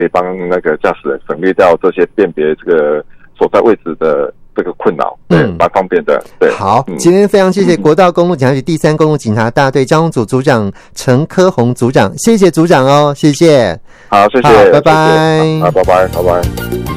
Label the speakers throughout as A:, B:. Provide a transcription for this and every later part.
A: 可以帮那个驾驶人省略掉这些辨别这个所在位置的这个困扰，对，蛮方便的。对，
B: 好，今天非常谢谢国道公路警察局第3公路警察大队交通组组长陈科宏组长，谢谢组长哦，谢谢。
A: 好，谢谢，
B: 好，拜拜。
A: 好，拜拜，拜拜。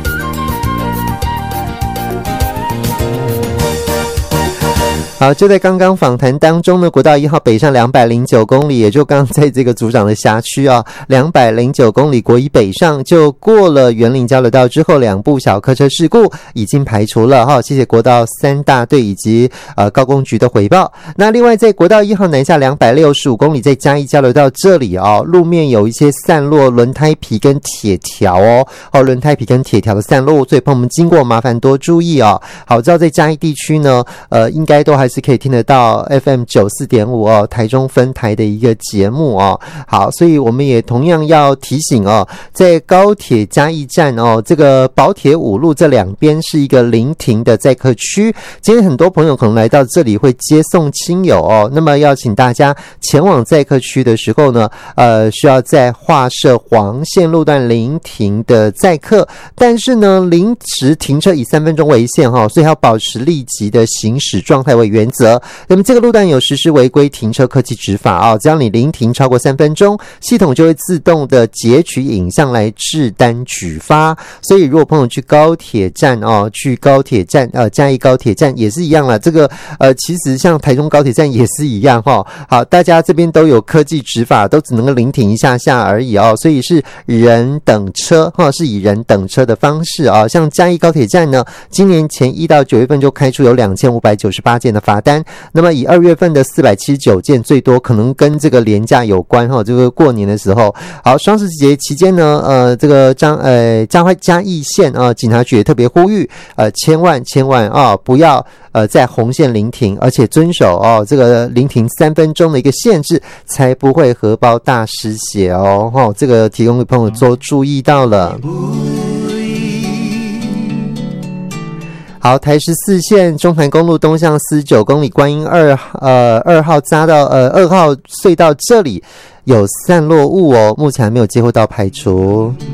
B: 好，就在刚刚访谈当中呢，国道1号北上209公里，也就刚在这个组长的辖区啊，209公里国1北上就过了员林交流道之后，2部小客车事故已经排除了哈，谢谢国道3大队以及高工局的回报。那另外在国道1号南下265公里，在嘉义交流道这里哦，路面有一些散落轮胎皮跟铁条哦，轮胎皮跟铁条的散落，所以朋友们经过麻烦多注意哦。好，知道在嘉义地区呢，应该都还是可以听得到 FM 94.5哦，台中分台的一个节目哦。好，所以我们也同样要提醒哦，在高铁嘉义站哦，这个保铁五路这两边是一个临停的载客区。今天很多朋友可能来到这里会接送亲友哦，那么要请大家前往载客区的时候呢，需要在划设黄线路段临停的载客，但是呢，临时停车以3分钟为限哈，所以要保持立即的行驶状态为原则。那么这个路段有实施违规停车科技执法啊，只要你临停超过3分钟，系统就会自动的截取影像来制单举发。所以如果朋友去高铁站哦，去高铁站嘉义高铁站也是一样啦，这个其实像台中高铁站也是一样哈。好，大家这边都有科技执法，都只能够临停一下下而已哦，所以是人等车哈，是以人等车的方式啊。像嘉义高铁站呢，今年前1到9月份就开出有2598件的罚单，那么以2月份的479件最多，可能跟这个连假有关哈，这个过年的时候。好，双十节期间呢，这个嘉义县警察局也特别呼吁，千万不要在红线临停，而且遵守这个临停3分钟的一个限制，才不会荷包大失血哦。这个提供给朋友做注意到了。好，台14线中潭公路东向49公里观音2号匝道2号隧道这里有散落物哦，目前还没有接获到排除。